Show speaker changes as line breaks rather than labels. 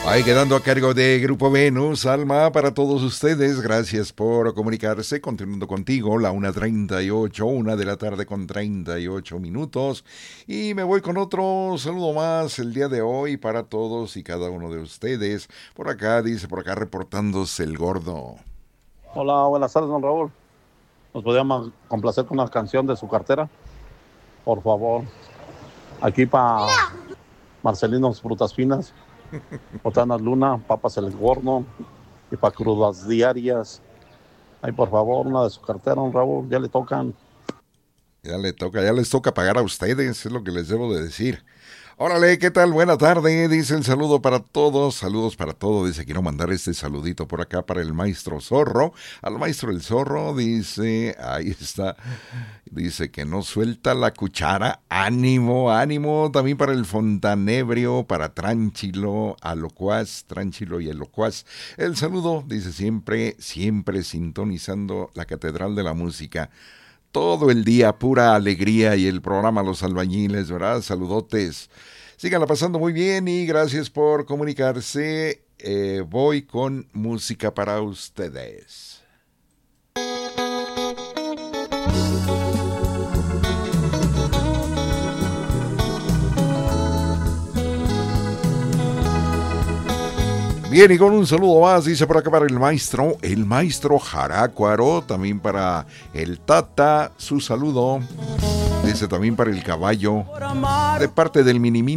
Ahí quedando a cargo de Grupo Venus, Alma, para todos ustedes. Gracias por comunicarse. Continuando contigo, la 1:38, 1 de la tarde con 38 minutos. Y me voy con otro saludo más el día de hoy para todos y cada uno de ustedes. Por acá, dice, por acá reportándose el gordo.
Hola, buenas tardes, don Raúl. ¿Nos podríamos complacer con una canción de su cartera? Por favor. Aquí para Marcelinos Frutas Finas, Botanas Luna, Papas El Horno y para Crudas Diarias. Ay, por favor, una de su cartera, don Raúl, ya le tocan.
Ya les toca pagar a ustedes, es lo que les debo de decir. Órale, ¿qué tal? Buena tarde, dice el saludos para todos, dice, quiero mandar este saludito por acá para el maestro Zorro, al maestro El Zorro, dice, ahí está, dice que no suelta la cuchara, ánimo, también para el Fontanebrio, para Tránchilo, Tránchilo y Alocuaz, el saludo, dice, siempre sintonizando la Catedral de la Música. Todo el día, pura alegría y el programa Los Albañiles, ¿verdad? Saludotes. Síganla pasando muy bien y gracias por comunicarse. Voy con música para ustedes. Bien, y con un saludo más, dice por acá para el maestro Jarácuaro, también para el Tata, su saludo, dice también para el Caballo, de parte del Mini